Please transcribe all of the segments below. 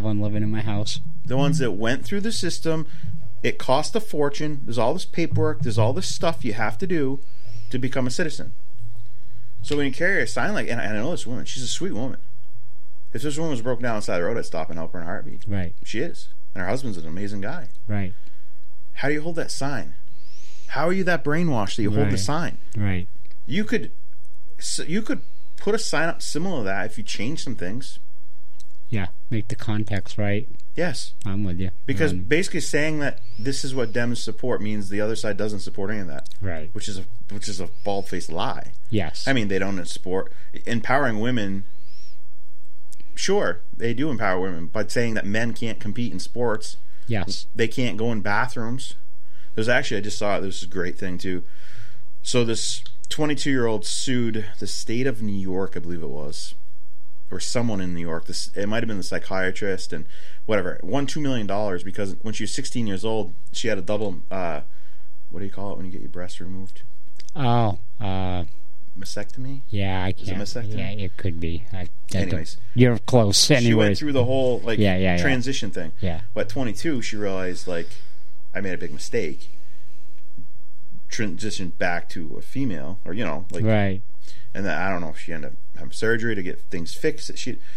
one living in my house. The ones that went through the system. It cost a fortune. There's all this paperwork. There's all this stuff you have to do to become a citizen. So when you carry a sign like, and I know this woman, she's a sweet woman. If this woman was broken down on the side of the road, I'd stop and help her in a heartbeat. Right. She is. And her husband's an amazing guy. Right. How do you hold that sign? How are you that brainwashed that you hold the sign? Right. You could put a sign up similar to that if you change some things. Yeah, make the context right. Yes. I'm with you. Because basically saying that this is what Dems support means the other side doesn't support any of that. Right. Which is a bald-faced lie. Yes. I mean, they don't support empowering women. Sure, they do empower women, but saying that men can't compete in sports. Yes. They can't go in bathrooms. There's actually, I just saw it, this is a great thing too. So this 22-year-old sued the state of New York, I believe it was, or someone in New York. It might have been the psychiatrist and whatever. Won $2 million because when she was 16 years old, she had a double, what do you call it when you get your breast removed? Oh, mastectomy? Yeah, I can't. Is it mastectomy? Yeah, it could be. Anyways. You're close. Anyways. She went through the whole transition thing. Yeah. But at 22, she realized, I made a big mistake. Transitioned back to a female, or, right. And then I don't know if she ended up having surgery to get things fixed.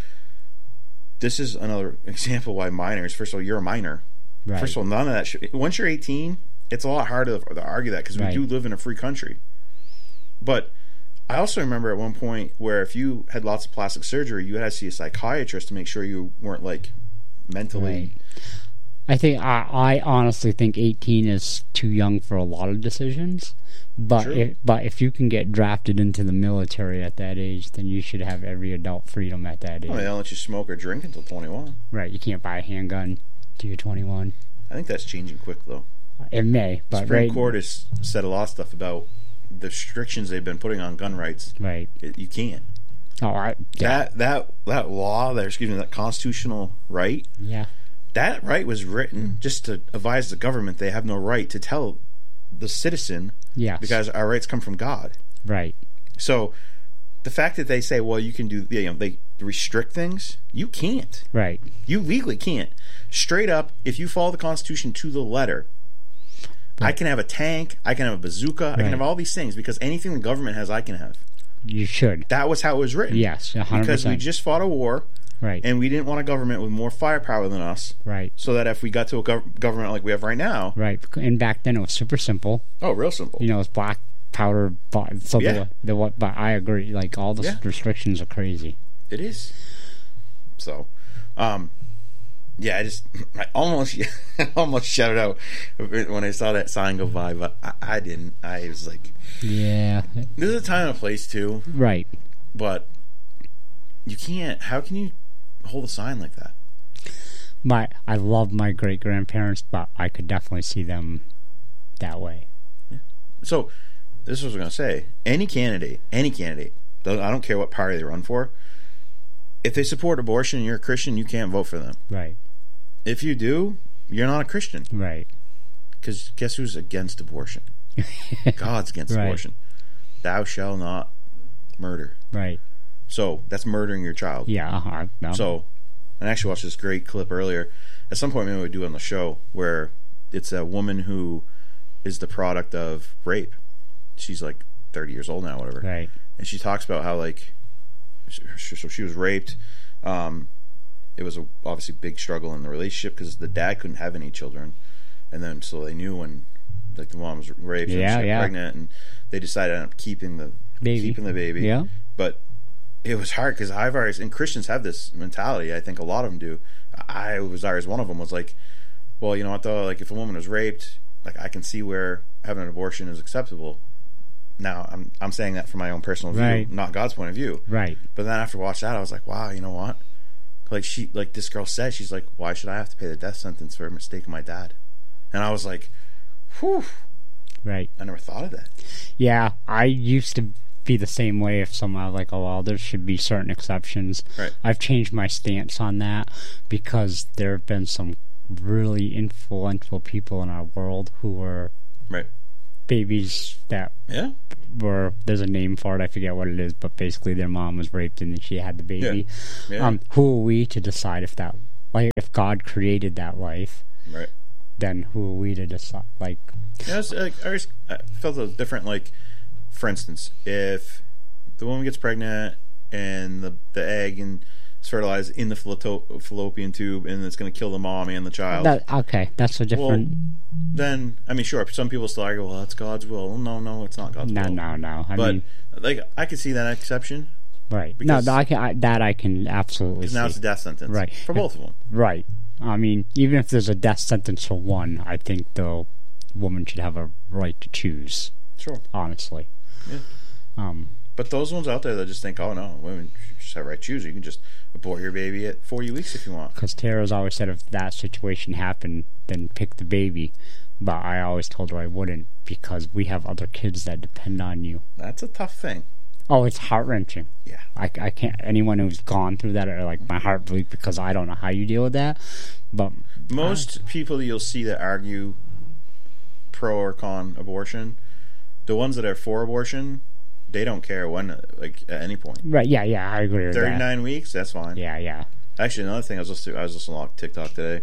This is another example why minors, first of all, you're a minor. Right. First of all, none of that once you're 18, it's a lot harder to argue that because we do live in a free country. But I also remember at one point where if you had lots of plastic surgery, you had to see a psychiatrist to make sure you weren't mentally. Right. I think I honestly think 18 is too young for a lot of decisions. But if you can get drafted into the military at that age, then you should have every adult freedom at that age. Well, they don't let you smoke or drink until 21. Right. You can't buy a handgun till you're 21. I think that's changing quick though. It may, but Supreme Court has said a lot of stuff about the restrictions they've been putting on gun rights. Right. You can't. All right. Yeah. That law, that constitutional right. Yeah. That right was written just to advise the government they have no right to tell the citizen. Yes. Because our rights come from God. Right. So the fact that they say, well, you can do, they restrict things, you can't. Right. You legally can't. Straight up, if you follow the Constitution to the letter, I can have a tank, I can have a bazooka, I can have all these things because anything the government has, I can have. You should. That was how it was written. Yes, 100%. Because we just fought a war. Right. And we didn't want a government with more firepower than us. Right. So that if we got to a government like we have right now. Right. And back then it was super simple. Oh, real simple. It was black powder. So but I agree. All the restrictions are crazy. It is. So, I almost shouted out when I saw that sign go by, but I didn't. I was like, yeah. There's a time and a place too. Right. But you can't. How can you hold a sign like that? I love my great grandparents, but I could definitely see them that way. Yeah. So this is what I was going to say. Any candidate, I don't care what party they run for. If they support abortion and you're a Christian, you can't vote for them. Right. If you do, you're not a Christian. Right. Because guess who's against abortion? God's against abortion. Thou shalt not murder. Right. So that's murdering your child. Yeah. No. So, I actually watched this great clip earlier. At some point, maybe we'll do it on the show where it's a woman who is the product of rape. She's 30 years old now, whatever. Right. And she talks about how so she was raped. It was obviously big struggle in the relationship because the dad couldn't have any children, and then so they knew when the mom was raped and she got pregnant, and they decided on keeping the baby. Yeah. But it was hard because and Christians have this mentality. I think a lot of them do. One of them was well, you know what though? If a woman was raped, I can see where having an abortion is acceptable. Now I'm saying that from my own personal view, not God's point of view. Right. But then after watching that, I was like, wow, you know what? This girl said, she's like, why should I have to pay the death sentence for a mistake of my dad? And I was like, whew. Right. I never thought of that. Yeah, I used to be the same way if someone there should be certain exceptions. Right. I've changed my stance on that because there have been some really influential people in our world who were babies that there's a name for it, I forget what it is, but basically their mom was raped and then she had the baby. Yeah. Who are we to decide if that Like, if God created that life, right? Then who are we to decide? Like, I felt a different. Like, for instance, if the woman gets pregnant and the egg and it's fertilized in the fallopian tube and it's going to kill the mom and the child. That's a different. Well, then, I mean, sure, some people still argue, well, that's God's will. No, it's not God's will. No. I can see that exception. Right. No, I can absolutely see. Because now it's a death sentence. Right. For both of them. Right. I mean, even if there's a death sentence for one, I think the woman should have a right to choose. Sure. Honestly. Yeah. But those ones out there that just think, oh, no, women just have a right to choose. You can just abort your baby at 40 weeks if you want. Because Tara's always said if that situation happened, then pick the baby. But I always told her I wouldn't, because we have other kids that depend on you. That's a tough thing. Oh, it's heart-wrenching. Yeah. I can't... Anyone who's gone through that are like, my heart bleeds, because I don't know how you deal with that. But most people that you'll see that argue pro or con abortion, the ones that are for abortion, they don't care when, like, at any point. Right, yeah, I agree with 39 weeks, that's fine. Yeah. Actually, another thing, I was listening to TikTok today.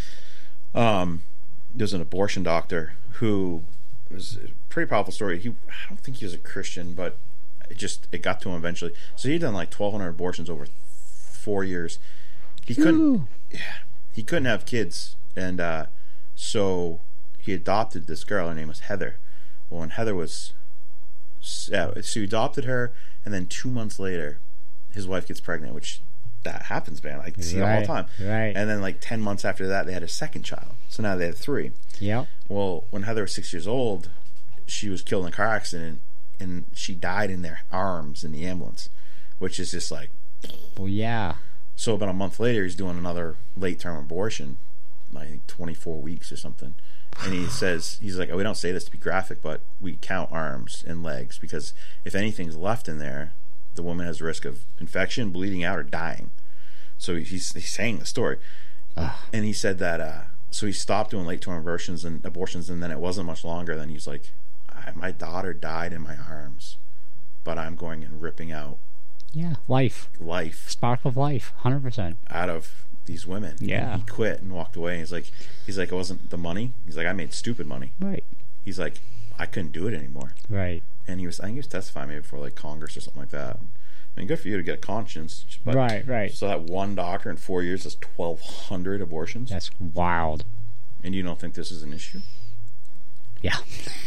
There's an abortion doctor who was a pretty powerful story. I don't think he was a Christian, but it got to him eventually. So he'd done like 1,200 abortions over 4 years. He couldn't have kids, and so he adopted this girl. Her name was Heather. Well, when Heather was, so he adopted her, and then 2 months later, his wife gets pregnant, which that happens, man. I see it all the time. Right. And then like 10 months after that, they had a second child. So now they had 3. Yeah. Well, when Heather was 6 years old, she was killed in a car accident, and she died in their arms in the ambulance, which is just like... Well, yeah. So about a month later, he's doing another late-term abortion, like 24 weeks or something. And he says, he's like, we don't say this to be graphic, but we count arms and legs, because if anything's left in there, the woman has a risk of infection, bleeding out, or dying. So he's saying the story. And he said that, so he stopped doing late-term abortions, and then it wasn't much longer. Then he's like, my daughter died in my arms, but I'm going and ripping out life, spark of life, 100% out of these women. Yeah. And he quit and walked away. He's like, it wasn't the money. He's like, I made stupid money. Right. He's like, I couldn't do it anymore. Right. And I think he was testifying maybe before like Congress or something like that. I mean, good for you to get a conscience. But right. So that one doctor in 4 years has 1,200 abortions. That's wild. And you don't think this is an issue? Yeah.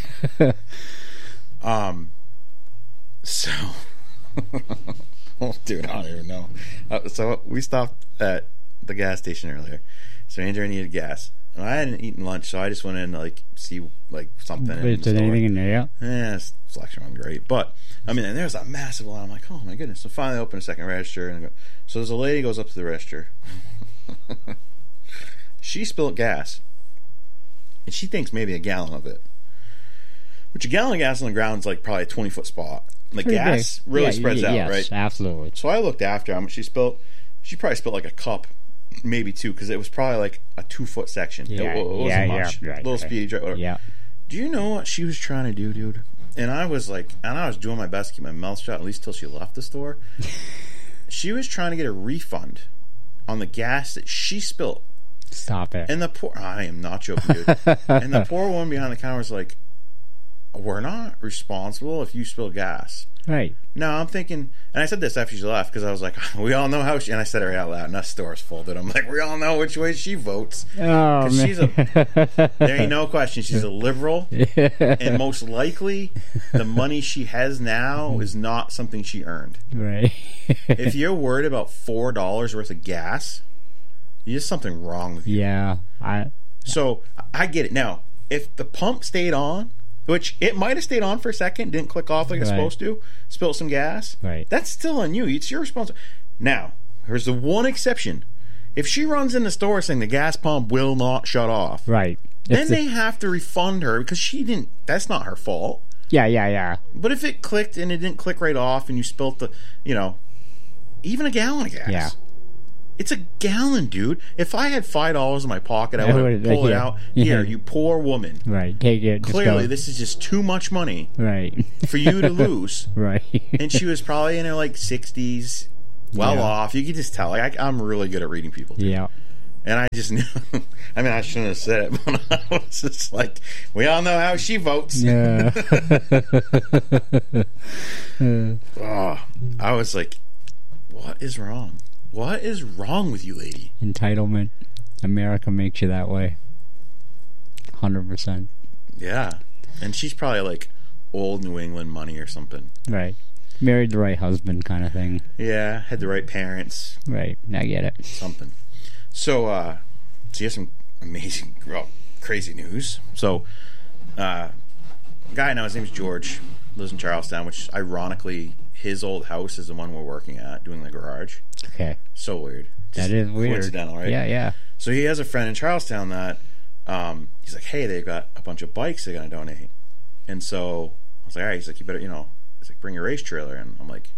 So, oh, dude, I don't even know. So we stopped at the gas station earlier. So Andrew needed gas, and I hadn't eaten lunch, so I just went in to like see like something. Is there anything in there? Yeah, selection wasn't great, but I mean, and there's a massive line. I'm like, oh my goodness! So finally, I open a second register, and so there's a lady goes up to the register. She spilled gas, and she thinks maybe a gallon of it. Which a gallon of gas on the ground is like probably a 20-foot spot. The gas really spreads out, right? Yes, absolutely. So I looked after how much she spilled. She probably spilled like a cup, maybe 2, because it was probably like a 2-foot section. Yeah, it wasn't much. Right, little speedy drive, whatever. Yeah. Do you know what she was trying to do, dude? And I was doing my best to keep my mouth shut, at least till she left the store. She was trying to get a refund on the gas that she spilled. Stop it. And I am not joking, dude. And the poor woman behind the counter was like, we're not responsible if you spill gas. Right. No, I'm thinking, and I said this after she left, because I was like, we all know how she, and I said it right out loud, and that store's full, dude. I'm like, we all know which way she votes. Oh, man. There ain't no question, she's a liberal, and most likely, the money she has now is not something she earned. Right. If you're worried about $4 worth of gas, there's something wrong with you. Yeah. So, I get it. Now, if the pump stayed on, which it might have stayed on for a second, didn't click off like it's supposed to, spill some gas. Right. That's still on you. It's your responsibility. Now, here's the one exception. If she runs in the store saying the gas pump will not shut off, right, then they have to refund her because she didn't. That's not her fault. Yeah. But if it clicked and it didn't click right off, and you spilt even a gallon of gas. Yeah. It's a gallon, dude. If I had $5 in my pocket, I would pull it out. Here, you poor woman. Right, take it. Clearly, this is just too much money. Right. For you to lose. Right. And she was probably in her 60s, off. You could just tell. I'm really good at reading people. Dude. Yeah. And I just knew. I mean, I shouldn't have said it, but I was just like, we all know how she votes. Yeah. Oh, I was like, what is wrong? What is wrong with you, lady? Entitlement. America makes you that way. 100%. Yeah. And she's probably like old New England money or something. Right. Married the right husband kind of thing. Yeah. Had the right parents. Right. I get it. Something. So you have some amazing, crazy news. So, a guy I know, his name's George, lives in Charlestown, which ironically, his old house is the one we're working at, doing the garage. Okay. So weird. Just that is weird. Coincidental, right? Yeah. So he has a friend in Charlestown that he's like, hey, they've got a bunch of bikes they're going to donate. And so I was like, all right. He's like, you better, he's like, bring your race trailer. And I'm like,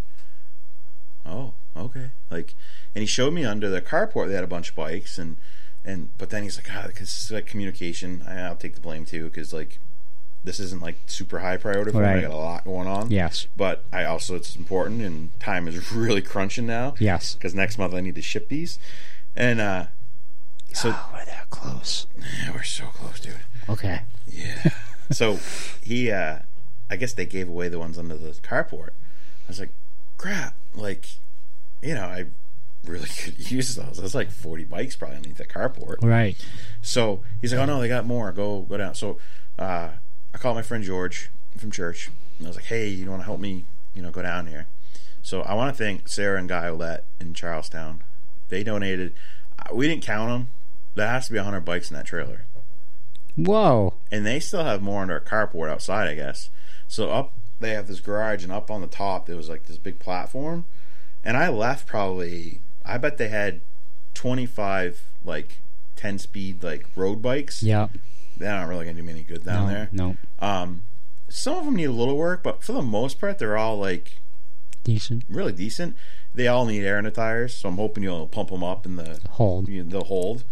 oh, okay. Like, and he showed me under the carport they had a bunch of bikes, but then he's like, because it's like communication. I'll take the blame too, because like this isn't like super high priority for me. I got a lot going on. Yes, but it's important, and time is really crunching now. Yes, because next month I need to ship these, and so we're that close. Yeah, we're so close, dude. Okay. Yeah. So he, I guess they gave away the ones under the carport. I was like, crap, like, I really could use those. That's like 40 bikes probably underneath the carport. Right. So he's like, oh no, they got more. Go down. So I called my friend George from church, and I was like, hey, you want to help me, go down here? So I want to thank Sarah and Guy Olette in Charlestown. They donated. We didn't count them. There has to be 100 bikes in that trailer. Whoa. And they still have more under a carport outside, I guess. So up, they have this garage, and up on the top there was like this big platform. And I left probably, I bet they had 25 like 10-speed like road bikes. Yeah. They're not really going to do me any good down there. No. Some of them need a little work, but for the most part, they're all like decent. Really decent. They all need air in the tires, so I'm hoping you'll pump them up in the hold. They'll hold.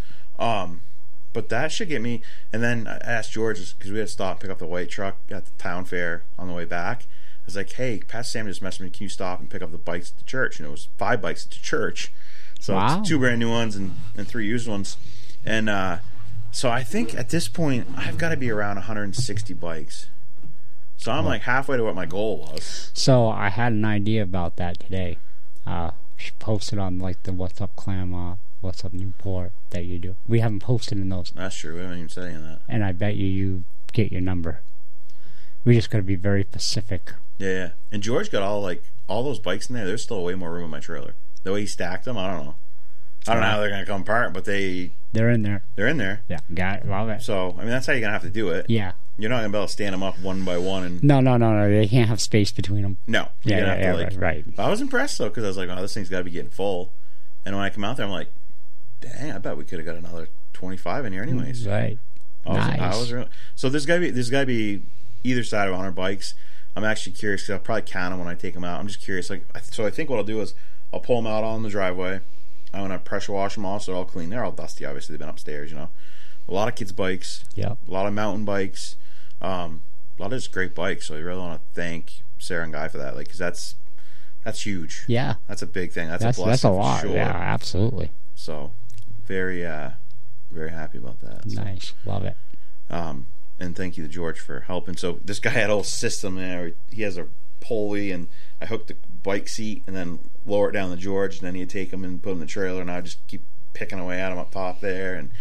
But that should get me. And then I asked George, because we had to stop and pick up the white truck at the town fair on the way back. I was like, hey, Pastor Sam just messaged me, can you stop and pick up the bikes at the church? And it was 5 bikes at the church. So wow. It's 2 brand new ones and 3 used ones. And so I think at this point, I've got to be around 160 bikes. So I'm like halfway to what my goal was. So I had an idea about that today. She posted on like the What's Up Clam, What's Up Newport that you do. We haven't posted in those. That's true. We haven't even said any of that. And I bet you get your number. We just got to be very specific. Yeah. And George got all those bikes in there. There's still way more room in my trailer. The way he stacked them, I don't know. I don't know how they're going to come apart, but they're in there. They're in there. Yeah, got it. Love it. So, I mean, that's how you're going to have to do it. Yeah. You're not going to be able to stand them up one by one. And No. They can't have space between them. No. Right. I was impressed, though, because I was like, oh, this thing's got to be getting full. And when I come out there, I'm like, dang, I bet we could have got another 25 in here anyways. Right. Nice. So there's got to be either side of 100 bikes. I'm actually curious, because I'll probably count them when I take them out. I'm just curious. So I think what I'll do is I'll pull them out on the driveway. I'm going to pressure wash them all so they're all clean. They're all dusty, obviously. They've been upstairs, A lot of kids' bikes. Yeah. A lot of mountain bikes. A lot of just great bikes. So I really want to thank Sarah and Guy for that. Because that's huge. Yeah. That's a big thing. That's a blessing. That's a lot. Sure. Yeah, absolutely. So very, very happy about that. So. Nice. Love it. And thank you to George for helping. So this guy had a whole system there. He has a pulley, and I hooked the bike seat and then lower it down to George, and then he'd take him and put him in the trailer, and I'd just keep picking away at him up top there. And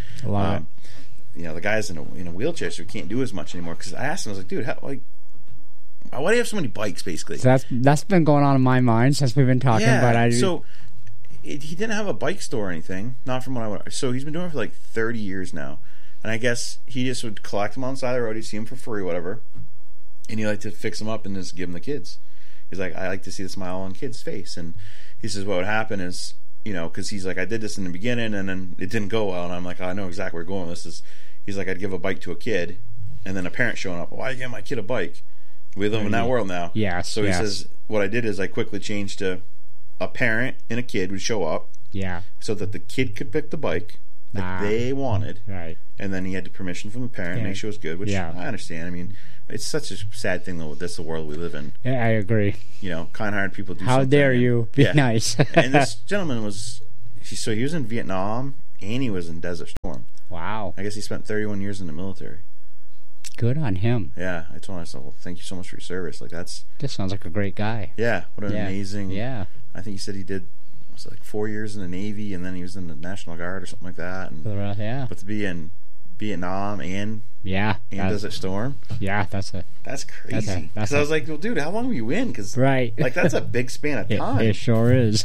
the guy's in a wheelchair, so he can't do as much anymore. Because I asked him, I was like, dude, why do you have so many bikes, basically? So that's been going on in my mind since we've been talking. Yeah, but he didn't have a bike store or anything, not from what I would. So he's been doing it for like 30 years now. And I guess he just would collect them on the side of the road. He'd see them for free, whatever. And he liked to fix them up and just give them to kids. He's like, I like to see the smile on kids' face. And he says what would happen is, because he's like, I did this in the beginning and then it didn't go well. And I'm like, I know exactly where we're going with this. He's like, I'd give a bike to a kid, and then a parent showing up. Why are you giving my kid a bike? We live in that world now. Yes. So he says, what I did is I quickly changed to a parent and a kid would show up. Yeah. So that the kid could pick the bike that they wanted. Right. And then he had the permission from the parent to make sure it was good, which I understand. I mean, it's such a sad thing, though. That's the world we live in. Yeah, I agree. Kind-hearted people do How something. dare you be nice. And this gentleman he was in Vietnam, and he was in Desert Storm. Wow. I guess he spent 31 years in the military. Good on him. Yeah, I told myself, well, thank you so much for your service. Like, that's... This sounds like a great guy. Yeah, what an amazing... Yeah. I think he said he did, was it like 4 years in the Navy, and then he was in the National Guard or something like that. And, yeah. But to be in Vietnam and Desert Storm... Yeah, that's crazy. Because I was like, well, dude, how long were you in? Because, right. like, that's a big span of time. It sure is.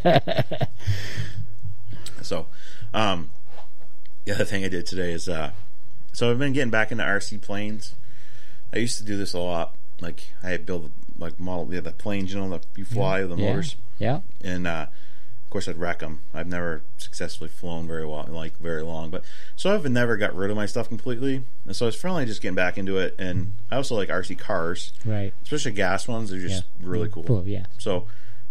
So, the other thing I did today is... So I've been getting back into RC planes. I used to do this a lot. Like, I build the planes, that you fly with the motors. Yeah. And of course I'd wreck them. I've never successfully flown very long, but so I've never got rid of my stuff completely. And so I was finally just getting back into it. And I also like RC cars, right? Especially gas ones. They're just really cool. Cool, yeah. So,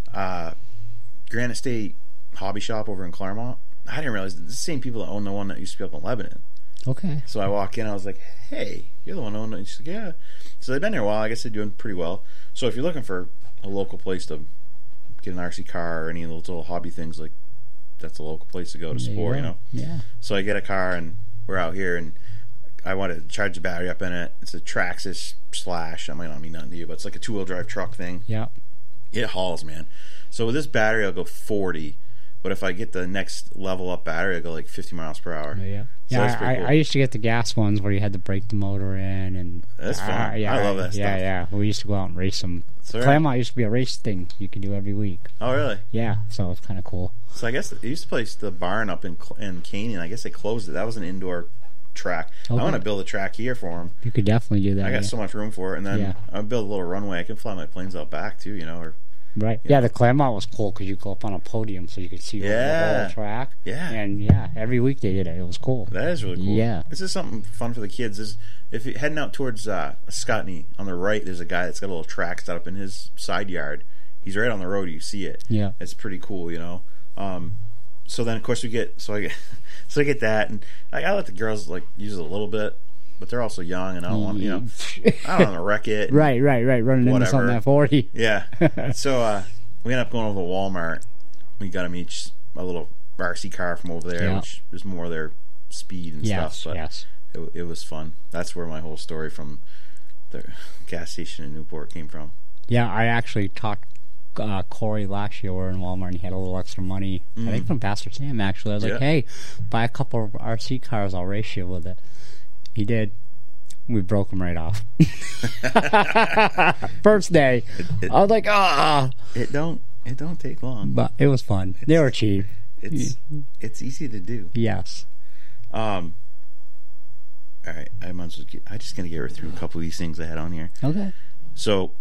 Granite State Hobby Shop over in Claremont. I didn't realize the same people that own the one that used to be up in Lebanon. Okay. So I walk in, I was like, hey, you're the one who owned it. She's like, yeah. So they've been there a while. I guess they're doing pretty well. So if you're looking for a local place to get an RC car or any of those little hobby things, like, that's a local place to go to support, Yeah. So I get a car, and we're out here, and I want to charge the battery up in it. It's a Traxxas Slash. That might not mean nothing to you, but it's like a 2-wheel drive truck thing. Yeah. It hauls, man. So with this battery, I'll go 40. But if I get the next level up battery, I go like 50 miles per hour. Yeah. So yeah, cool. I used to get the gas ones where you had to break the motor in, and that's fun. I love that stuff. Yeah. We used to go out and race them. Claremont used to be a race thing you could do every week. Oh, really? Yeah, so it's kind of cool. So I guess they used to place the barn up in Canyon. I guess they closed it. That was an indoor track. Okay. I want to build a track here for them. You could definitely do that. I got so much room for it, and then I'll build a little runway. I can fly my planes out back too, or. Right. Yeah, the Claremont was cool because you go up on a podium so you could see the whole track. Yeah. And every week they did it. It was cool. That is really cool. Yeah. This is something fun for the kids. If you're heading out towards Scotney, on the right, there's a guy that's got a little track set up in his side yard. He's right on the road. You see it. Yeah. It's pretty cool, So then, of course, I get that, and I let the girls use it a little bit. But they're also young, and I don't want I don't want to wreck it. Right. Running into something at 40. Yeah. So we ended up going over to Walmart. We got them each a little RC car from over there, which is more their speed and stuff. But it was fun. That's where my whole story from the gas station in Newport came from. Yeah, I actually talked Corey last year. We were in Walmart, and he had a little extra money. I think from Pastor Sam, actually. I was like, hey, buy a couple of RC cars. I'll race you with it. He did. We broke him right off. First day. I was like, It don't take long. But it was fun. They were cheap. It's easy to do. Yes. All right. I'm just going to get through a couple of these things I had on here. Okay. So,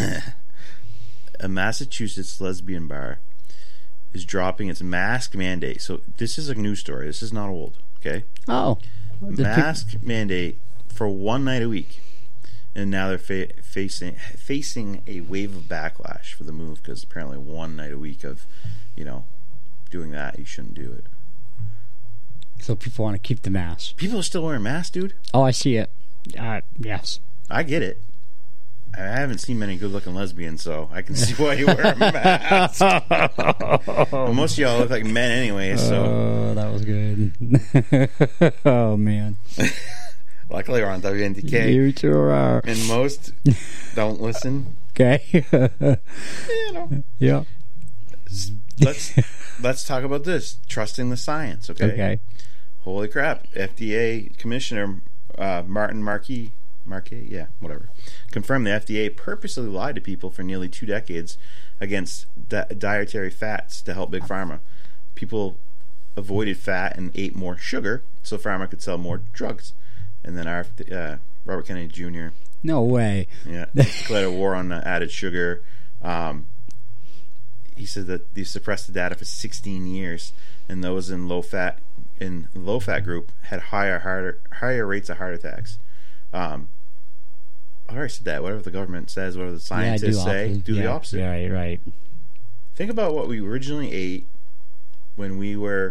a Massachusetts lesbian bar is dropping its mask mandate. So, this is a news story. This is not old. Okay? Oh. Mask mandate for one night a week, and now they're facing a wave of backlash for the move because apparently one night a week of doing that, you shouldn't do it. So people want to keep the mask. People are still wearing masks, dude. Oh, I see it. Yes, I get it. I haven't seen many good-looking lesbians, so I can see why you wear a mask. Well, most of y'all look like men anyway, so... Oh, that was good. Oh, man. Luckily, we're on WNTK. You sure are. And most don't listen. Okay. Yeah. Let's talk about this. Trusting the science, okay? Okay. Holy crap. FDA Commissioner Martin Markey, whatever, confirmed the FDA purposely lied to people for nearly 2 decades against dietary fats to help Big Pharma. People avoided fat and ate more sugar so Pharma could sell more drugs. And then Robert Kennedy Jr. No way. Yeah, declared a war on added sugar. He said that they suppressed the data for 16 years, and those in low fat group had higher rates of heart attacks. I already said that. Whatever the government says, whatever the scientists say, do the opposite. Yeah, right. Think about what we originally ate when we were,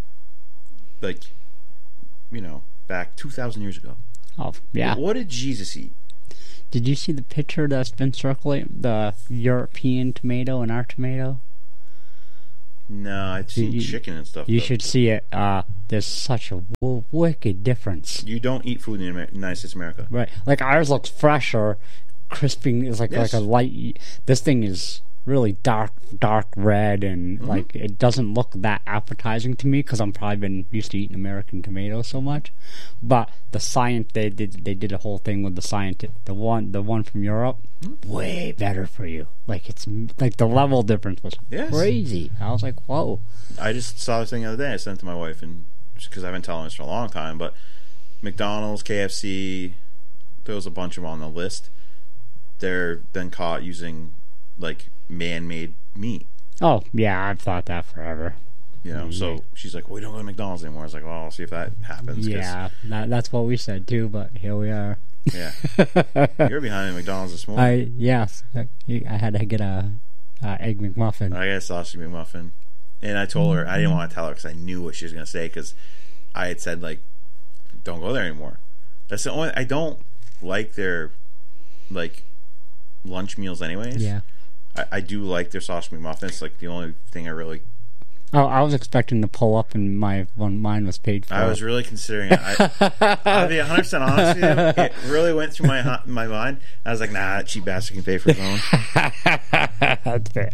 back 2,000 years ago. Oh, yeah. What did Jesus eat? Did you see the picture that's been circulating? The European tomato and our tomato? No, I've seen chicken and stuff. You should see it. There's such a wicked difference. You don't eat food in the United States of America. Right. Like, ours looks fresher. Crisping is like a light. This thing is really dark red, and like it doesn't look that appetizing to me because I'm probably been used to eating American tomatoes so much. But the they did a whole thing with the scientist, the one from Europe, way better for you. Like, it's like the level difference was crazy. I was like, whoa. I just saw this thing the other day. I sent it to my wife, and because I've been telling this for a long time, but McDonald's, KFC, there was a bunch of them on the list. They're been caught using like man-made meat. Oh yeah, I've thought that forever. You know, so she's like, "We don't go to McDonald's anymore." I was like, "Well, I'll see if that happens." Yeah, that's what we said too. But here we are. Yeah, you're behind McDonald's this morning. I had to get a egg McMuffin. I got a sausage McMuffin, and I told her I didn't want to tell her because I knew what she was going to say because I had said like, "Don't go there anymore." That's the only I don't like their like lunch meals anyways. Yeah. I do like their sausage McMuffin. It's like the only thing I really... Oh, I was expecting to pull up and mine was paid for. I was really considering it. I'll be 100% honest with you. It really went through my mind. I was like, nah, that cheap bastard can pay for his own. That's fair.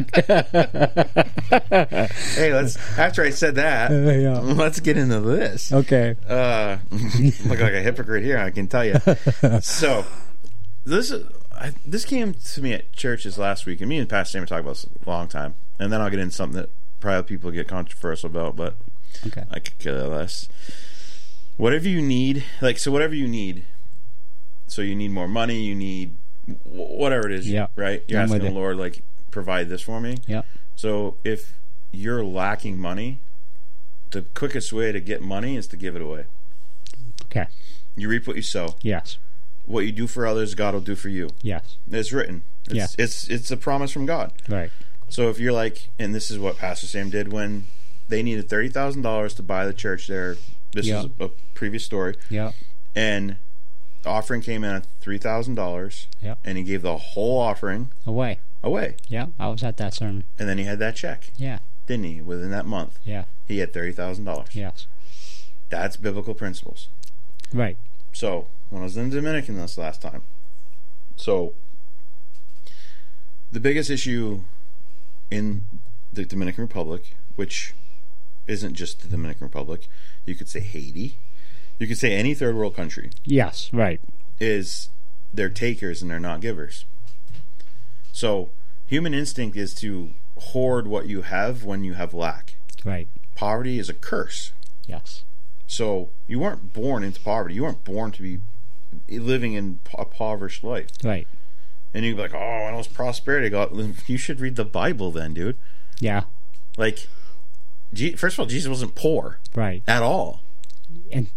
Hey, after I said that, let's get into this. Okay. Look like a hypocrite here, I can tell you. So, this came to me at churches last week, and me and Pastor Sam talked about this a long time, and then I'll get into something that probably people get controversial about, but I could care less. Whatever you need, whatever you need, so you need more money, you need whatever it is, right? You're asking the Lord, like, provide this for me. Yeah. So if you're lacking money, the quickest way to get money is to give it away. Okay. You reap what you sow. Yes. What you do for others, God will do for you. Yes. It's written. It's a promise from God. Right. So if you're like, and this is what Pastor Sam did when they needed $30,000 to buy the church there. This is a previous story. Yeah. And the offering came in at $3,000. Yeah. And he gave the whole offering away. Yeah, I was at that sermon. And then he had that check. Yeah. Didn't he? Within that month. Yeah. He had $30,000. Yes. That's biblical principles. Right. So when I was in the Dominican this last time, so the biggest issue in the Dominican Republic, which isn't just the Dominican Republic, you could say Haiti, you could say any third world country. Yes, right. Is they're takers and they're not givers. So human instinct is to hoard what you have when you have lack. Right. Poverty is a curse. Yes. So you weren't born into poverty. You weren't born to be living in a impoverished life. Right. And you'd be like, oh, I know it's prosperity. God, you should read the Bible then, dude. Yeah. Like, first of all, Jesus wasn't poor. Right. At all. And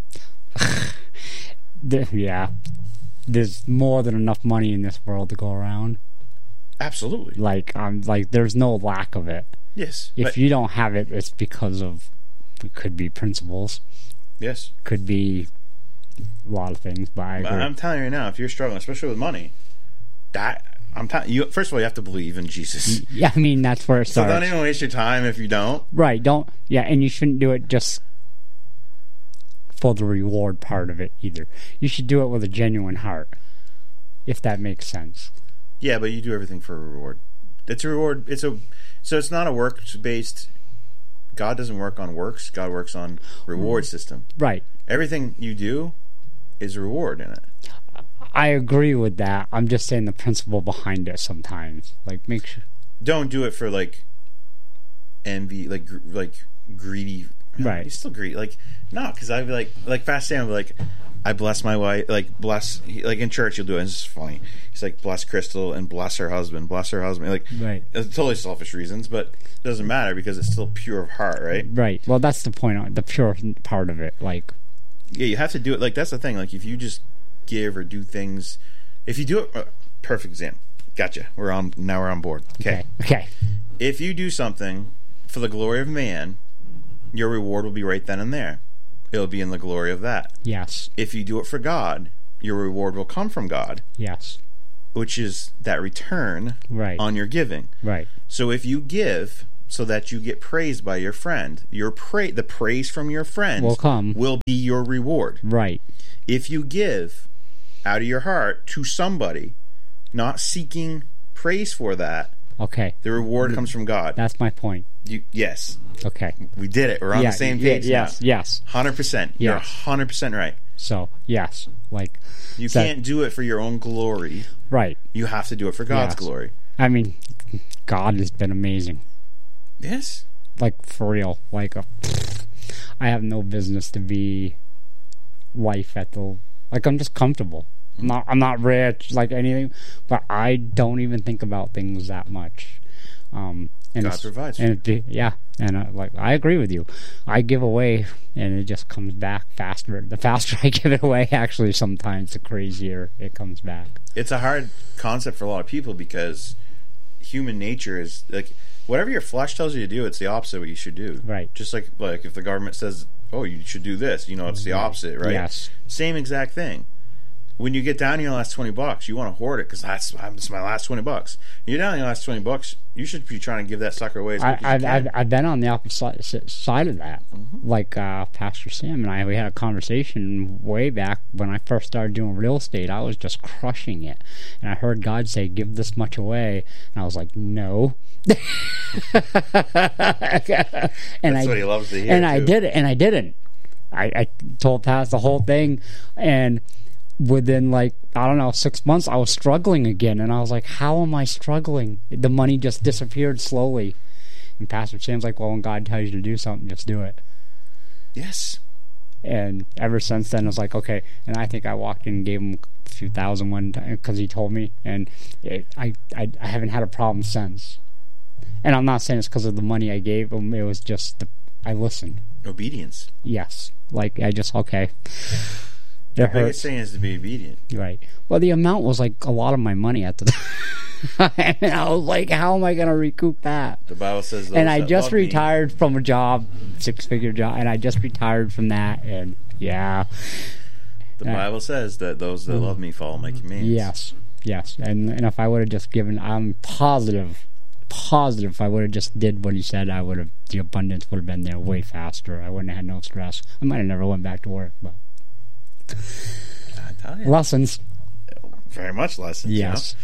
yeah. There's more than enough money in this world to go around. Absolutely. Like, there's no lack of it. Yes. If you don't have it, it's because of, it could be principles. Yes. Could be a lot of things, but I'm telling you right now, if you're struggling, especially with money, I'm telling you, first of all, you have to believe in Jesus. Yeah, I mean, that's where it starts. So don't even waste your time if you don't. Right, and you shouldn't do it just for the reward part of it either. You should do it with a genuine heart, if that makes sense. Yeah, but you do everything for a reward. It's a reward. So it's not a works-based. God doesn't work on works. God works on reward system. Right. Everything you do is a reward in it. I agree with that. I'm just saying the principle behind it sometimes. Like, make sure. Don't do it for, like, envy, like greedy. Right. You're still greedy. Like, no, because I'd be like Fast Sam would be like, I bless my wife, like in church you'll do it, and it's funny. He's like, bless Crystal and bless her husband. Like, right. It's totally selfish reasons, but it doesn't matter because it's still pure of heart, right? Right. Well, that's the point, the pure part of it. Like, yeah, you have to do it. Like, that's the thing. Like, if you just give or do things, if you do it, perfect example. Gotcha. We're on board. Okay. If you do something for the glory of man, your reward will be right then and there. It'll be in the glory of that. Yes. If you do it for God, your reward will come from God. Yes. Which is that return on your giving. Right. So if you give so that you get praised by your friend. The praise from your friends will be your reward. Right. If you give out of your heart to somebody, not seeking praise for that, okay, the reward comes from God. That's my point. Yes. Okay. We did it. We're on the same page now. Yes. 100%. You're 100% right. So, yes. Like, you can't do it for your own glory. Right. You have to do it for God's glory. I mean, God has been amazing. Yes. Like, for real. Like, I have no business to be life at the... Like, I'm just comfortable. I'm not rich, like anything, but I don't even think about things that much. And God provides. And like, I agree with you. I give away, and it just comes back faster. The faster I give it away, actually, sometimes the crazier it comes back. It's a hard concept for a lot of people because human nature is like, whatever your flesh tells you to do, it's the opposite of what you should do. Right. Just like if the government says, "Oh, you should do this," it's the opposite, right? Yes. Same exact thing. When you get down to your last $20, you want to hoard it because it's my last $20. You're down to your last $20, you should be trying to give that sucker away as quick as you can. I've been on the opposite side of that. Mm-hmm. Like Pastor Sam and we had a conversation way back when I first started doing real estate. I was just crushing it, and I heard God say, "Give this much away," and I was like, "No." And that's what he loves to hear. And I did it, and I didn't. I told Pat the whole thing, and within 6 months I was struggling again, and I was like, how am I struggling? The money just disappeared slowly. And Pastor Sam's like, well, when God tells you to do something, just do it. Yes. And ever since then I was like, okay. And I think I walked in and gave him a few thousand one time because he told me, and I haven't had a problem since. And I'm not saying it's because of the money I gave him, it was just I listened. Obedience. Yes. Like, I just, okay. The biggest thing is to be obedient. Right. Well, the amount was like a lot of my money at the time. And I was like, how am I going to recoup that? The Bible says those and I just retired from a job, 6-figure job, and I just retired from that, and yeah. The Bible says that those that love me follow my commands. Yes. And if I would have just given, I'm positive if I would have just did what he said, the abundance would have been there way faster. I wouldn't have had no stress. I might have never went back to work, but I tell you. Lessons. Very much lessons. Yes.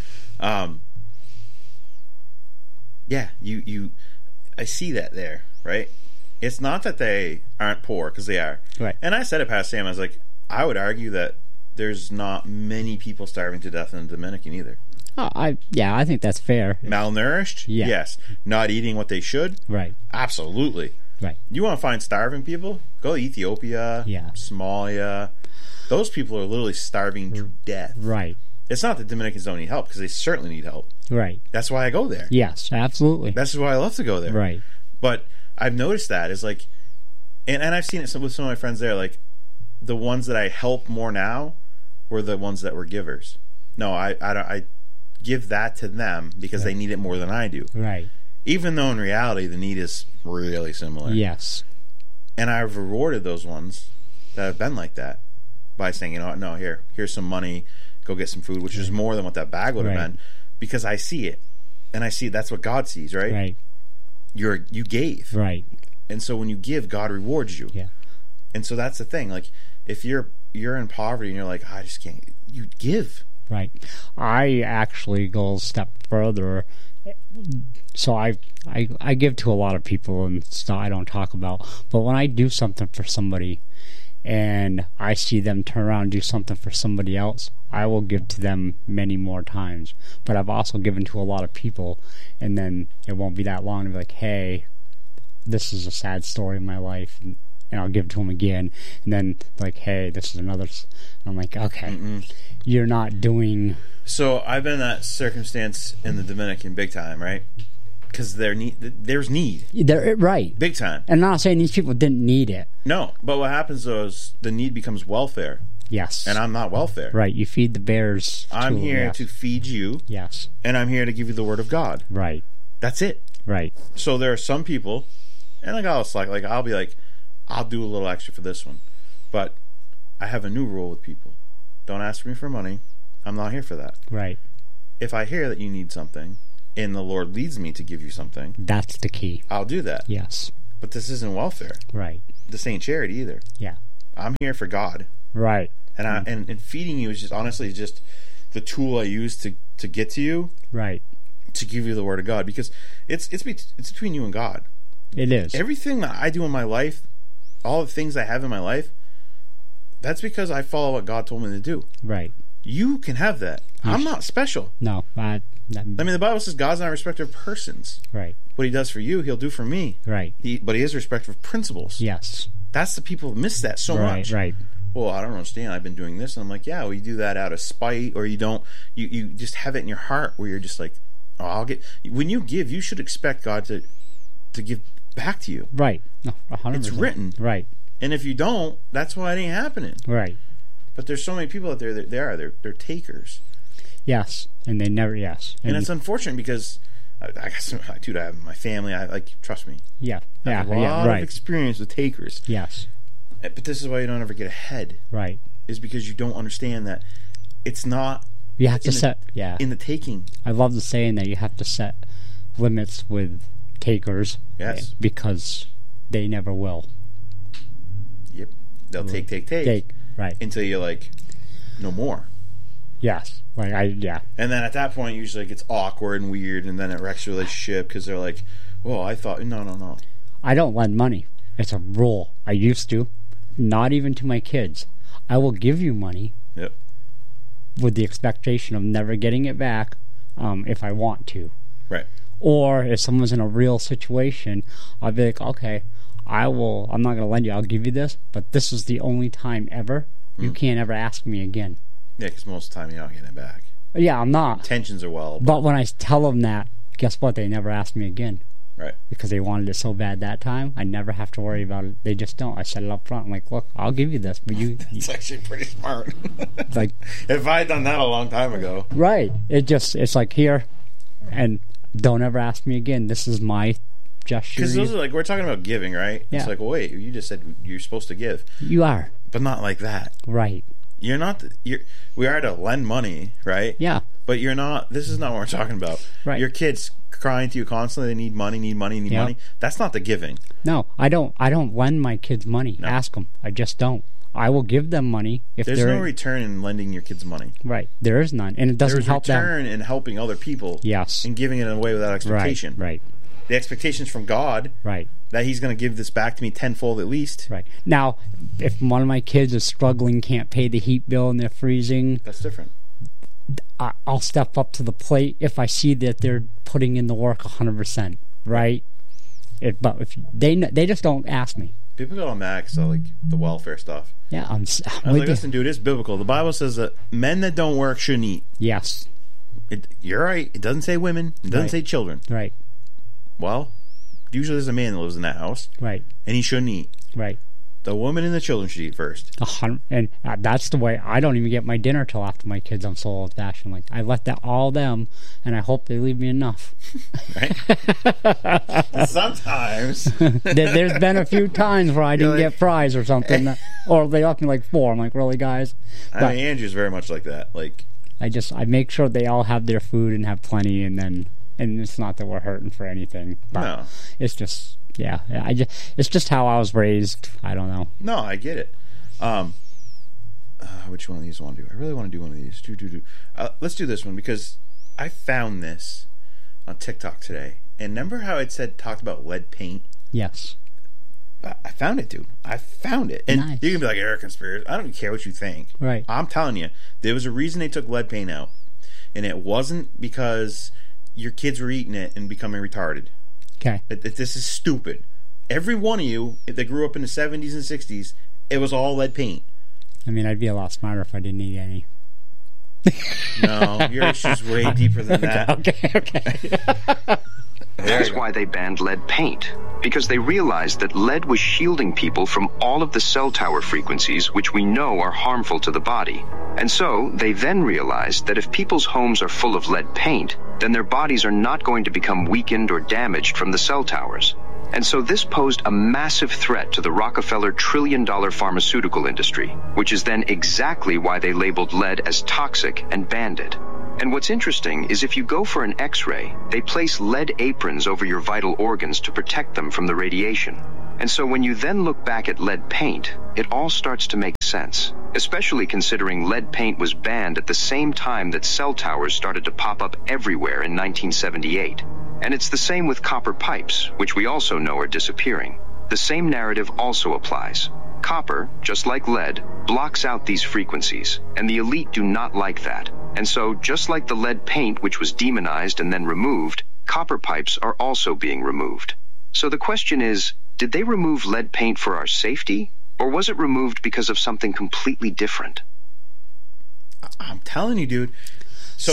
You I see that there, right? It's not that they aren't poor, because they are. Right. And I said it past Sam, I was like, I would argue that there's not many people starving to death in the Dominican either. Oh, I think that's fair. Malnourished? Yeah. Yes. Not eating what they should? Right. Absolutely. Right. You want to find starving people? Go to Ethiopia, Somalia. Those people are literally starving to death. Right. It's not that Dominicans don't need help, because they certainly need help. Right. That's why I go there. Yes, absolutely. That's why I love to go there. Right. But I've noticed that is like, and I've seen it with some of my friends there, like the ones that I help more now were the ones that were givers. No, I give that to them because they need it more than I do. Right. Even though in reality the need is really similar. Yes. And I've rewarded those ones that have been like that by saying, no, here's some money, go get some food, which is more than what that bag would have been, because I see it, and I see that's what God sees, right? Right. You gave, right, and so when you give, God rewards you. Yeah. And so that's the thing. Like, if you're in poverty and you're like, I just can't, you give. Right. I actually go a step further. So I give to a lot of people, and stuff I don't talk about. But when I do something for somebody, and I see them turn around and do something for somebody else, I will give to them many more times. But I've also given to a lot of people, and then it won't be that long to be like, hey, this is a sad story in my life, and I'll give to them again, and then like, hey, this is another. And I'm like, okay, you're not doing. So I've been in that circumstance in the Dominican big time, right? Because there's need. Right. Big time. And I'm not saying these people didn't need it. No, but what happens though is the need becomes welfare. Yes. And I'm not welfare. Right. You feed the bears. I'm here to feed you. Yes. And I'm here to give you the word of God. Right. That's it. Right. So there are some people, and I'll be like, I'll do a little extra for this one. But I have a new rule with people. Don't ask me for money. I'm not here for that. Right. If I hear that you need something, and the Lord leads me to give you something, that's the key. I'll do that. Yes. But this isn't welfare. Right. This ain't charity either. Yeah. I'm here for God. Right. And and feeding you is just honestly just the tool I use to get to you. Right. To give you the word of God, because it's between you and God. It is. Everything that I do in my life, all the things I have in my life, that's because I follow what God told me to do. Right. You can have that. I'm not special. No. I mean, the Bible says God's not a respecter of persons. Right. What he does for you, he'll do for me. Right. But he is a respecter of principles. Yes. That's the people who miss that so much. Right. Well, I don't understand. I've been doing this. And I'm like, yeah, well, you do that out of spite, or you don't. You just have it in your heart where you're just like, oh, I'll get. When you give, you should expect God to give back to you. Right. No, 100%. It's written. Right. And if you don't, that's why it ain't happening. Right. But there's so many people out there that they're takers. Yes, and they never. Yes, and it's unfortunate because I have my family. Trust me. Yeah. I have a lot of experience with takers. Yes. But this is why you don't ever get ahead. Right. Is because you don't understand that it's not. You have to set. Yeah. In the taking. I love the saying that you have to set limits with takers. Yes. Because they never will. Yep. They'll take. Right. Until you're like, no more. Yes. Yeah. And then at that point, usually it gets awkward and weird, and then it wrecks the relationship because they're like, well, I thought, no. I don't lend money. It's a rule. I used to. Not even to my kids. I will give you money. Yep. With the expectation of never getting it back if I want to. Right. Or if someone's in a real situation, I'll be like, okay, I'm not going to lend you. I'll give you this, but this is the only time ever. You can't ever ask me again. Yeah, because most of the time you're not getting it back. Yeah, I'm not. Tensions are well. But when I tell them that, guess what? They never ask me again. Right. Because they wanted it so bad that time, I never have to worry about it. They just don't. I set it up front. I'm like, look, I'll give you this, but It's actually pretty smart. Like, if I had done that a long time ago. Right. It's like, here, and don't ever ask me again. This is my gesture. Because those are we're talking about giving, right? Yeah. It's like, well, wait, you just said you're supposed to give. You are. But not like that. Right. You're not. We are to lend money, right? Yeah. But you're not. This is not what we're talking about. Right. Your kids crying to you constantly. They need money. Money. That's not the giving. No, I don't lend my kids money. No. Ask them. I just don't. I will give them money if there's no return in lending your kids money. Right. There is none, and it doesn't help them. There's return in helping other people. Yes. And giving it away without expectation. Right. The expectation's from God. Right. That he's going to give this back to me tenfold at least. Right. Now, if one of my kids is struggling, can't pay the heat bill, and they're freezing, that's different. I'll step up to the plate if I see that they're putting in the work 100%. Right. But if they just don't ask me. People get all mad because of the welfare stuff. Yeah, I was like, listen, dude, it's biblical. The Bible says that men that don't work shouldn't eat. Yes. You're right. It doesn't say women. It doesn't say children. Right. Well, usually there's a man that lives in that house. Right. And he shouldn't eat. Right. The woman and the children should eat first. And that's the way. I don't even get my dinner till after my kids. I'm so old-fashioned. Like, I let that all them, and I hope they leave me enough. Right? Sometimes. There's been a few times where I didn't get fries or something. Or they left me 4. I'm like, really, guys? But I mean, Andrew's very much like that. I make sure they all have their food and have plenty, and it's not that we're hurting for anything. But no. It's just... Yeah, it's just how I was raised. I don't know. No, I get it. Which one of these do I want to do? I really want to do one of these. Let's do this one because I found this on TikTok today. And remember how it talked about lead paint? Yes. I found it, dude. I found it. And nice. You can be like, Eric, conspiracy. I don't care what you think. Right. I'm telling you, there was a reason they took lead paint out. And it wasn't because your kids were eating it and becoming retarded. Okay. This is stupid. Every one of you that grew up in the 70s and 60s, it was all lead paint. I mean, I'd be a lot smarter if I didn't need any. No, your issue's way deeper than that. Okay. That's why they banned lead paint, because they realized that lead was shielding people from all of the cell tower frequencies, which we know are harmful to the body. And so they then realized that if people's homes are full of lead paint, then their bodies are not going to become weakened or damaged from the cell towers. And so this posed a massive threat to the Rockefeller trillion-dollar pharmaceutical industry, which is then exactly why they labeled lead as toxic and banned it. And what's interesting is if you go for an X-ray, they place lead aprons over your vital organs to protect them from the radiation. And so when you then look back at lead paint, it all starts to make sense, especially considering lead paint was banned at the same time that cell towers started to pop up everywhere in 1978. And it's the same with copper pipes, which we also know are disappearing. The same narrative also applies. Copper, just like lead, blocks out these frequencies, and the elite do not like that. And so, just like the lead paint, which was demonized and then removed, copper pipes are also being removed. So the question is, did they remove lead paint for our safety, or was it removed because of something completely different? I'm telling you, dude. So,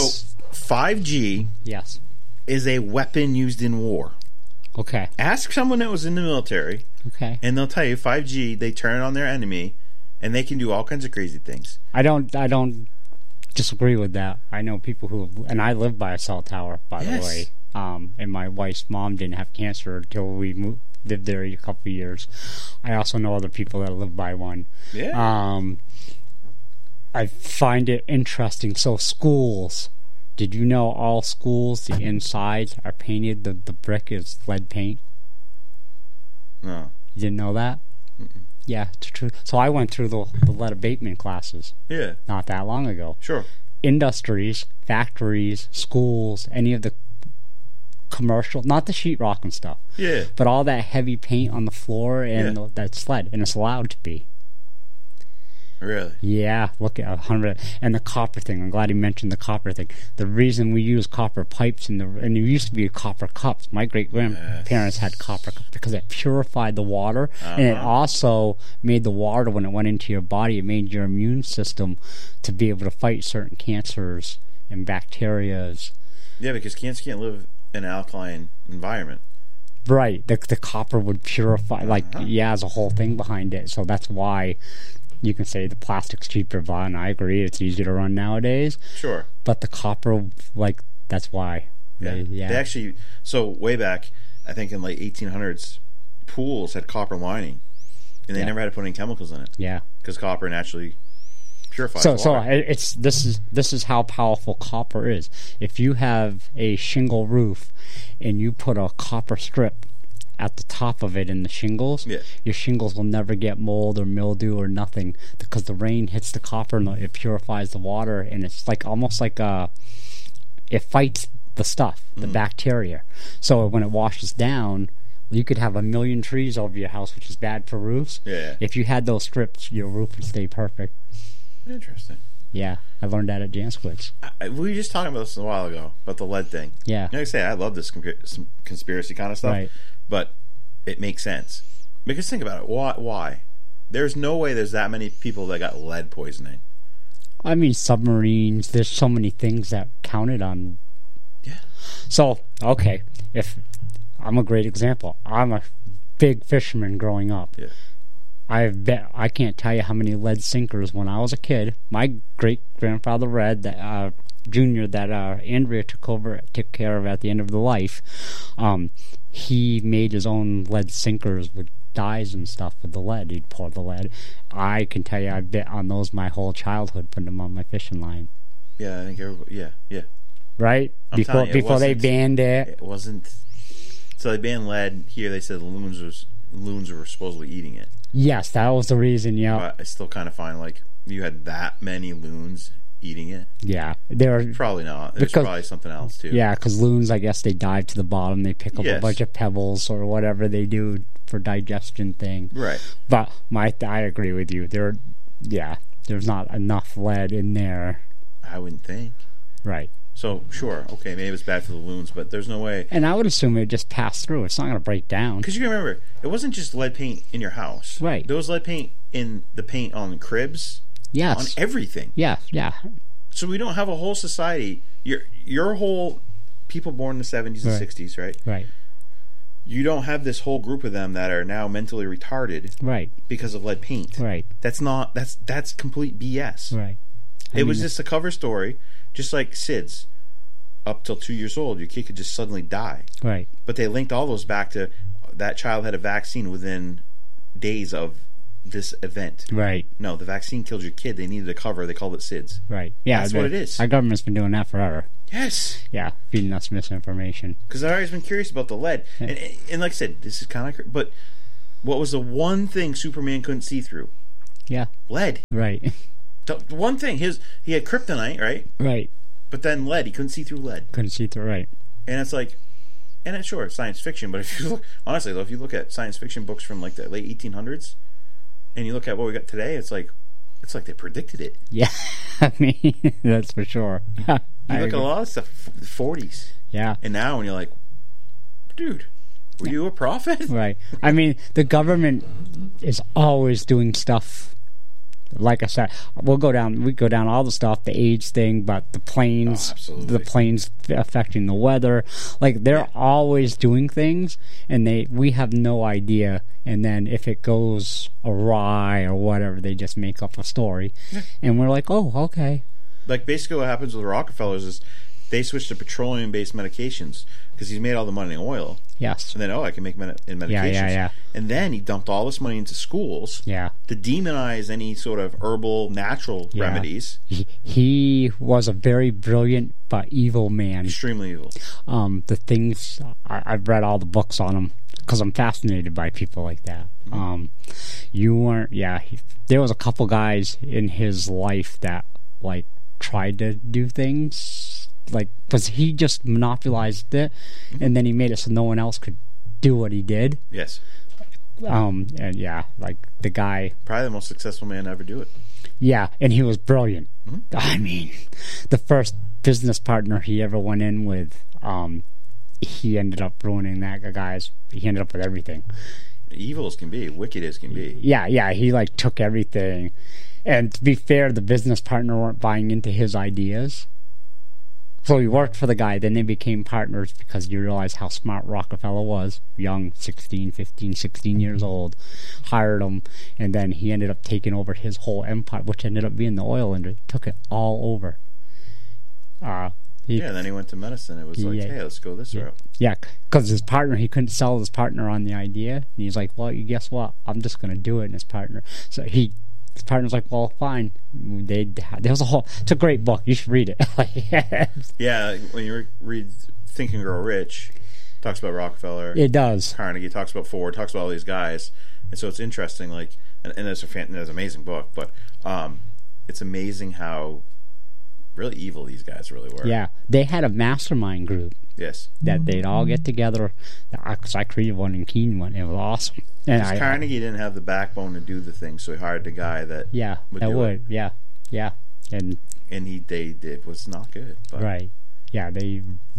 5G yes, is a weapon used in war. Okay. Ask someone that was in the military. Okay. And they'll tell you 5G, they turn it on their enemy, and they can do all kinds of crazy things. I don't disagree with that. I know people who, and I live by a cell tower, by the way. And my wife's mom didn't have cancer until we lived there a couple of years. I also know other people that live by one. Yeah. I find it interesting. So schools, did you know all schools, the insides are painted, the brick is lead paint? No. You didn't know that? Mm-mm. Yeah, it's true. So I went through the lead abatement classes. Yeah. Not that long ago. Sure. Industries, factories, schools, any of the commercial, not the sheetrock and stuff. Yeah. But all that heavy paint on the floor and that's lead, and it's allowed to be. Really? Yeah, look at 100. And the copper thing, I'm glad you mentioned the copper thing. The reason we use copper pipes and there used to be copper cups. My great-grandparents had copper cups because it purified the water, and it also made the water, when it went into your body, it made your immune system to be able to fight certain cancers and bacterias. Yeah, because cancer can't live in an alkaline environment. Right. The copper would purify, there's a whole thing behind it. So that's why you can say the plastic's cheaper, and I agree, it's easier to run nowadays. Sure. But the copper, that's why. Yeah. They actually, so way back, I think in late 1800s, pools had copper lining, and they never had to put any chemicals in it. Yeah. Because copper naturally purifies water. So this is how powerful copper is. If you have a shingle roof and you put a copper strip at the top of it in the shingles, your shingles will never get mold or mildew or nothing, because the rain hits the copper and it purifies the water, and it's almost like it fights the stuff, the bacteria. So when it washes down, you could have 1 million trees over your house, which is bad for roofs. Yeah. If you had those strips, your roof would stay perfect. Interesting. Yeah, I learned that at Jansquitz. We were just talking about this a while ago, about the lead thing. Yeah. Like I say, I love this conspiracy kind of stuff. Right. But it makes sense. Because think about it. Why? There's no way there's that many people that got lead poisoning. I mean, submarines, there's so many things that counted on. Yeah. So, okay, if I'm a great example. I'm a big fisherman growing up. Yeah. I can't tell you how many lead sinkers when I was a kid. My great-grandfather Red, Junior, that Andrea took care of at the end of the life, he made his own lead sinkers with dyes and stuff with the lead. He'd pour the lead. I can tell you I bit on those my whole childhood, putting them on my fishing line. Yeah, I think everybody, yeah. Right? Before they banned it. It wasn't... So they banned lead. Here they said loons were supposedly eating it. Yes, that was the reason, yeah. But I still kind of find you had that many loons eating it. Yeah. They're probably not. There's probably something else, too. Yeah, because loons, I guess they dive to the bottom. They pick up a bunch of pebbles or whatever they do for digestion thing. Right. But I agree with you. There's not enough lead in there. I wouldn't think. Right. So, sure, okay, maybe it's bad for the loons, but there's no way. And I would assume it would just pass through. It's not going to break down. Because you can remember, it wasn't just lead paint in your house. Right. There was lead paint in the paint on cribs. Yes. On everything. Yeah. So we don't have a whole society. Your whole people born in the 70s and 60s, right? Right. You don't have this whole group of them that are now mentally retarded. Right. Because of lead paint. Right. That's complete BS. Right. It was just a cover story, just like SIDS. Up till 2 years old, your kid could just suddenly die. Right. But they linked all those back to that child had a vaccine within days of this event. Right. No, the vaccine killed your kid. They needed a cover. They called it SIDS. Right. Yeah. That's what it is. Our government's been doing that forever. Yes. Yeah, feeding us misinformation. Because I've always been curious about the lead. Yeah. And like I said, this is kind of... But what was the one thing Superman couldn't see through? Yeah. Lead. Right. The one thing. He had kryptonite, right? Right. But then lead. He couldn't see through lead. Couldn't see through, right. And it's like... And it's sure, science fiction, but if you look... Honestly, though, if you look at science fiction books from like the late 1800s, and you look at what we got today, it's like they predicted it. Yeah. I mean, that's for sure. You look at a lot of stuff, the 40s. Yeah. And now when you're like, dude, were you a prophet? Right. I mean, the government is always doing stuff. Like I said, we go down all the stuff, the AIDS thing, but the planes affecting the weather. Like, they're always doing things, and we have no idea. And then if it goes awry or whatever, they just make up a story. Yeah. And we're like, oh, okay. Like, basically what happens with the Rockefellers is they switched to petroleum-based medications because he's made all the money in oil. Yes. And then, I can make in medications. Yeah. And then he dumped all this money into schools to demonize any sort of herbal, natural remedies. He was a very brilliant but evil man. Extremely evil. The things... I've read all the books on him because I'm fascinated by people like that. Mm-hmm. You weren't... Yeah, there was a couple guys in his life that, like, tried to do things... Like, because he just monopolized it, and then he made it so no one else could do what he did. Yes. And yeah, like the guy, probably the most successful man to ever do it. Yeah, and he was brilliant. Mm-hmm. I mean, the first business partner he ever went in with, he ended up ruining that guy's. He ended up with everything. Evil as can be, wicked as can be. Yeah. He like took everything, and to be fair, the business partner weren't buying into his ideas. So he worked for the guy, then they became partners because you realize how smart Rockefeller was. Young, 15, 16 years old. Hired him, and then he ended up taking over his whole empire, which ended up being the oil industry. Took it all over. Then he went to medicine. It was hey, let's go this route. Yeah, because his partner, he couldn't sell his partner on the idea. And he's like, well, guess what? I'm just going to do it. And his partner, his partner's like, well, fine. There was a whole... It's a great book. You should read it. Yeah, when you read Think and Grow Rich, it talks about Rockefeller. It does. Carnegie talks about Ford, talks about all these guys. And so it's interesting, like... And it's an amazing book, but it's amazing how really evil these guys really were. Yeah. They had a mastermind group. Yes. That they'd all get together. Because I created one in Keene one. It was awesome. And Carnegie didn't have the backbone to do the thing, so he hired the guy that would do it. Yeah. And it was not good. But, right. Yeah, they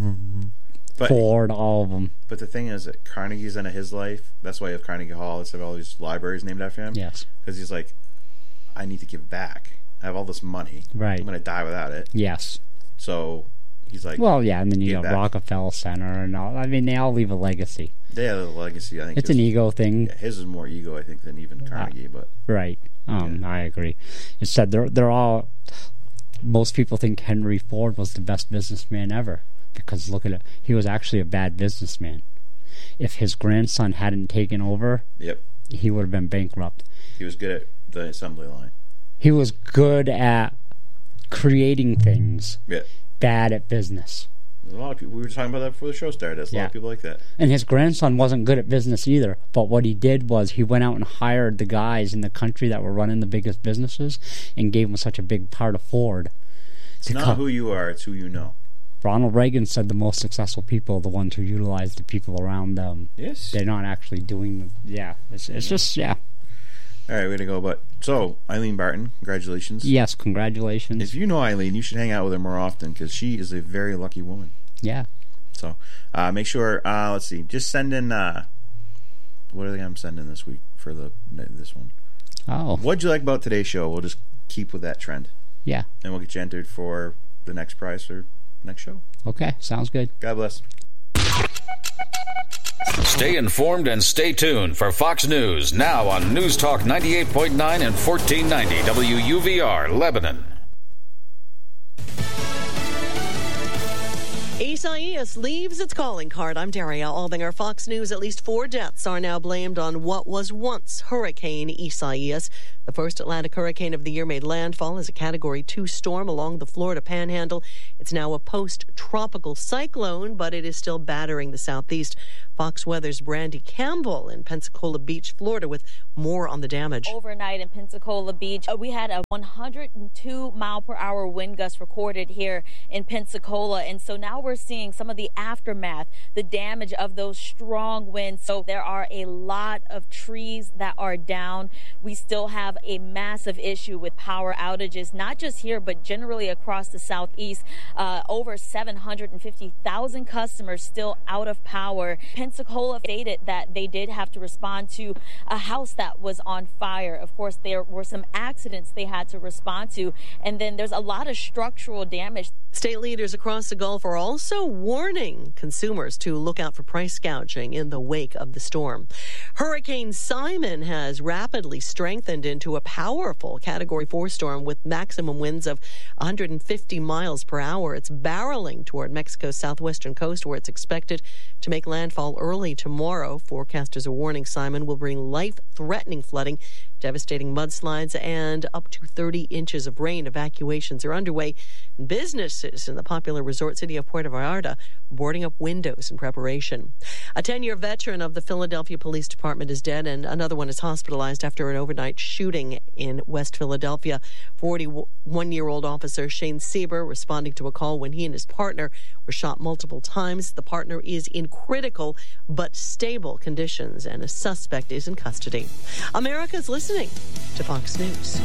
poured all of them. But the thing is that Carnegie's into his life. That's why you have Carnegie Hall. Let's have all these libraries named after him. Yes. Because he's like, I need to give back. I have all this money. Right. I'm going to die without it. Yes. So... He's like, well, yeah, and then you got Rockefeller Center and all. I mean, they all leave a legacy. They have a legacy. I think it's an ego thing. Yeah, his is more ego, I think, than even Carnegie. But right, I agree. It said they're all. Most people think Henry Ford was the best businessman ever because look at it. He was actually a bad businessman. If his grandson hadn't taken over, he would have been bankrupt. He was good at the assembly line. He was good at creating things. Yeah. Bad at business. There's a lot of people. We were talking about that before the show started. There's a lot of people like that. And his grandson wasn't good at business either. But what he did was he went out and hired the guys in the country that were running the biggest businesses and gave them such a big part of Ford. It's not who you are, it's who you know. Ronald Reagan said the most successful people are the ones who utilize the people around them. Yes. They're not actually doing It's just. All right, way to go. But so, Eileen Barton, congratulations. Yes, congratulations. If you know Eileen, you should hang out with her more often because she is a very lucky woman. Yeah. So, make sure, let's see, just send in, what are they I'm sending this week for this one? Oh. What'd you like about today's show? We'll just keep with that trend. Yeah. And we'll get you entered for the next prize for next show. Okay, sounds good. God bless. Stay informed and stay tuned for Fox News, now on News Talk 98.9 and 1490 WUVR, Lebanon. Isaias leaves its calling card. I'm Daria Albinger. Fox News. At least 4 deaths are now blamed on what was once Hurricane Isaias. The first Atlantic hurricane of the year made landfall as a Category 2 storm along the Florida Panhandle. It's now a post-tropical cyclone, but it is still battering the southeast. Fox Weather's Brandy Campbell in Pensacola Beach, Florida, with more on the damage. Overnight in Pensacola Beach, we had a 102-mile-per-hour wind gust recorded here in Pensacola, and so now we're seeing some of the aftermath, the damage of those strong winds. So there are a lot of trees that are down. We still have a massive issue with power outages, not just here, but generally across the southeast. Over 750,000 customers still out of power. Pensacola stated that they did have to respond to a house that was on fire. Of course, there were some accidents they had to respond to, and then there's a lot of structural damage. State leaders across the Gulf are also warning consumers to look out for price gouging in the wake of the storm. Hurricane Simon has rapidly strengthened into a powerful Category 4 storm with maximum winds of 150 miles per hour. It's barreling toward Mexico's southwestern coast, where it's expected to make landfall early tomorrow. Forecasters are warning Simon will bring life-threatening flooding, devastating mudslides, and up to 30 inches of rain. Evacuations are underway. Businesses in the popular resort city of Puerto Vallarta are boarding up windows in preparation. A 10-year veteran of the Philadelphia Police Department is dead, and another one is hospitalized after an overnight shooting in West Philadelphia. 41-year-old officer Shane Sieber responding to a call when he and his partner were shot multiple times. The partner is in critical but stable conditions, and a suspect is in custody. America's listening to Fox News.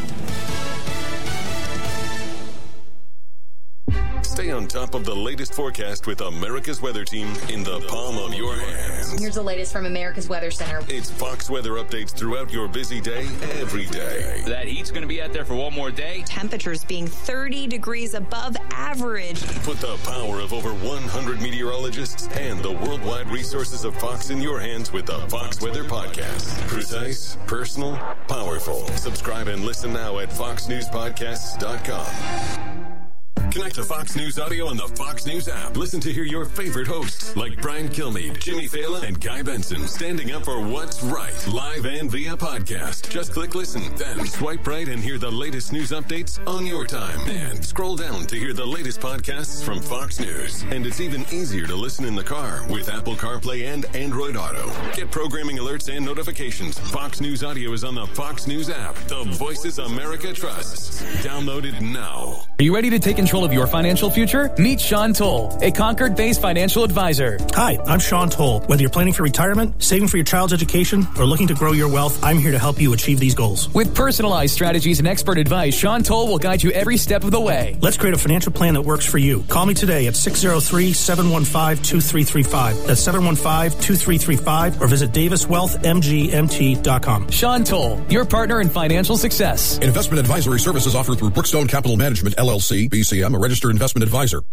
Stay on top of the latest forecast with America's Weather Team in the palm of your hands. Here's the latest from America's Weather Center. It's Fox weather updates throughout your busy day, every day. That heat's going to be out there for one more day. Temperatures being 30 degrees above average. Put the power of over 100 meteorologists and the worldwide resources of Fox in your hands with the Fox Weather Podcast. Precise, personal, powerful. Subscribe and listen now at foxnewspodcasts.com. Connect to Fox News Audio on the Fox News app. Listen to hear your favorite hosts like Brian Kilmeade, Jimmy Fallon, and Guy Benson standing up for what's right, live and via podcast. Just click listen, then swipe right and hear the latest news updates on your time. And scroll down to hear the latest podcasts from Fox News. And it's even easier to listen in the car with Apple CarPlay and Android Auto. Get programming alerts and notifications. Fox News Audio is on the Fox News app. The voices America trusts. Download it now. Are you ready to take control of your financial future? Meet Sean Toll, a Concord-based financial advisor. Hi, I'm Sean Toll. Whether you're planning for retirement, saving for your child's education, or looking to grow your wealth, I'm here to help you achieve these goals. With personalized strategies and expert advice, Sean Toll will guide you every step of the way. Let's create a financial plan that works for you. Call me today at 603-715-2335. That's 715-2335, or visit daviswealthmgmt.com. Sean Toll, your partner in financial success. Investment advisory services offered through Brookstone Capital Management, LLC, BCM, a registered investment advisor.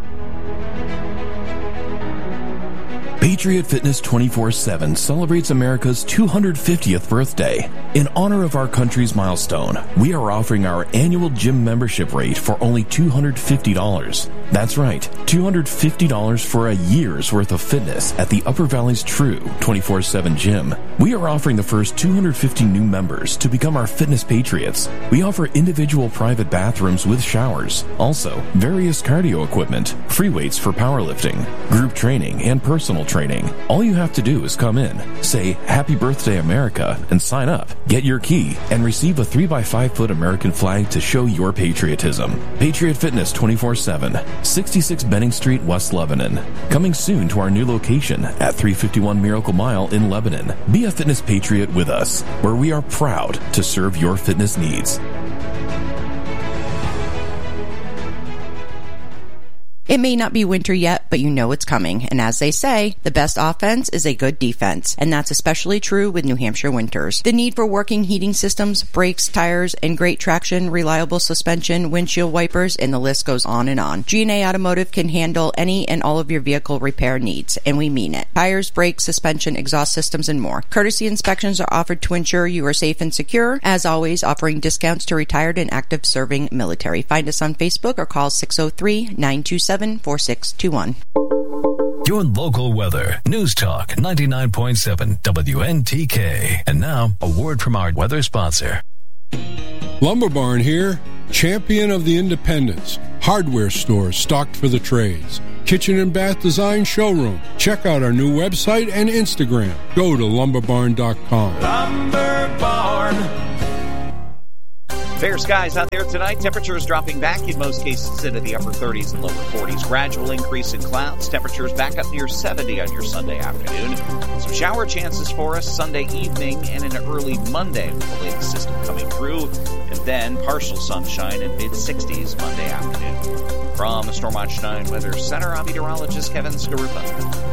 Patriot Fitness 24/7 celebrates America's 250th birthday. In honor of our country's milestone, we are offering our annual gym membership rate for only $250. That's right, $250 for a year's worth of fitness at the Upper Valley's true 24/7 gym. We are offering the first 250 new members to become our fitness patriots. We offer individual private bathrooms with showers, also various cardio equipment, free weights for powerlifting, group training, and personal training. All you have to do is come in, say Happy Birthday America, and sign up. Get your key and receive a 3x5 foot American flag to show your patriotism. Patriot Fitness 24/7, 66 Benning Street, West Lebanon. Coming soon to our new location at 351 Miracle Mile in Lebanon. Be a fitness patriot with us, where we are proud to serve your fitness needs. It may not be winter yet, but you know it's coming. And as they say, the best offense is a good defense. And that's especially true with New Hampshire winters. The need for working heating systems, brakes, tires, and great traction, reliable suspension, windshield wipers, and the list goes on and on. G&A Automotive can handle any and all of your vehicle repair needs, and we mean it. Tires, brakes, suspension, exhaust systems, and more. Courtesy inspections are offered to ensure you are safe and secure. As always, offering discounts to retired and active serving military. Find us on Facebook or call 603-927 877-4621. Your local weather. News Talk 99.7 WNTK. And now, a word from our weather sponsor. Lumber Barn here, champion of the independents. Hardware stores stocked for the trades. Kitchen and bath design showroom. Check out our new website and Instagram. Go to lumberbarn.com. Lumber Barn. Fair skies out there tonight. Temperatures dropping back in most cases into the upper 30s and lower 40s. Gradual increase in clouds. Temperatures back up near 70 on your Sunday afternoon. Some shower chances for us Sunday evening and into early Monday with the latest system coming through. And then partial sunshine and mid-60s Monday afternoon. From the Storm Watch 9 Weather Center, I'm meteorologist Kevin Skarupa.